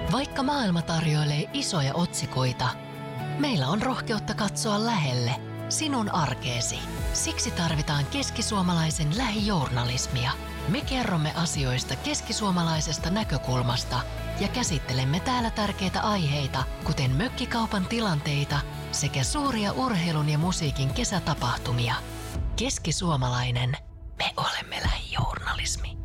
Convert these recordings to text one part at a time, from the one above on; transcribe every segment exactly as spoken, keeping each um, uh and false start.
Vaikka maailma tarjoilee isoja otsikoita, meillä on rohkeutta katsoa lähelle sinun arkeesi. Siksi tarvitaan keskisuomalaisen lähijournalismia. Me kerromme asioista keskisuomalaisesta näkökulmasta ja käsittelemme täällä tärkeitä aiheita, kuten mökkikaupan tilanteita sekä suuria urheilun ja musiikin kesätapahtumia. Keskisuomalainen, me olemme lähijournalismi.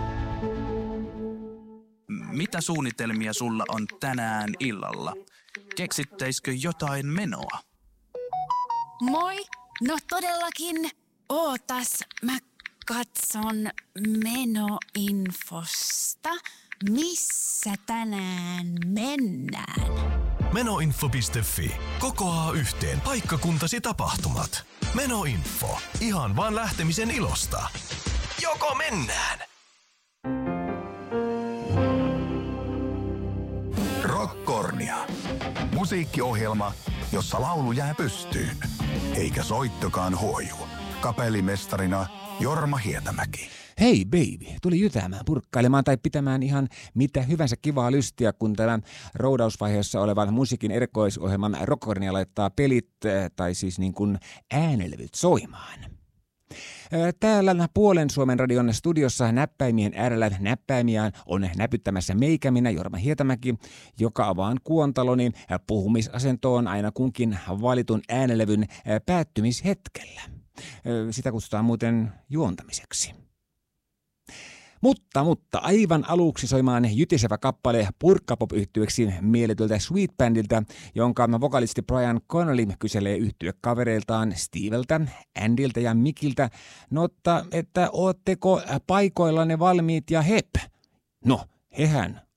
Mitä suunnitelmia sulla on tänään illalla? Keksittäisikö jotain menoa? Moi! No todellakin. Ootas, mä katson menoinfosta. Missä tänään mennään? Menoinfo piste fi. Kokoaa yhteen paikkakuntasi tapahtumat. Menoinfo. Ihan vaan lähtemisen ilosta. Joko mennään? Rockkornia. Musiikkiohjelma, jossa laulu jää pystyyn, eikä soittokaan huoju. Kapellimestarina Jorma Hietämäki. Hei baby, tuli jytäämään, purkkailemaan tai pitämään ihan mitä hyvänsä kivaa lystiä, kun tämän roudausvaiheessa olevan musiikin erikoisohjelman Rockkornia laittaa pelit, tai siis niin kuin äänelevyt soimaan. Täällä Puolen Suomen radion studiossa näppäimien äärellä näppäimiään on näpyttämässä meikäminä Jorma Hietämäki, joka avaan kuontaloni puhumisasentoon aina kunkin valitun äänelevyn päättymishetkellä. Sitä kutsutaan muuten juontamiseksi. Mutta, mutta aivan aluksi soimaan jytisevä kappale purkkapop-yhtyeeksi mielletyltä Sweet Bandilta, jonka vokalisti Brian Connolly kyselee yhtyekavereiltaan Steveltä, Andyltä ja Mikiltä, notta, että ootteko paikoillanne valmiit ja hep? No, hehän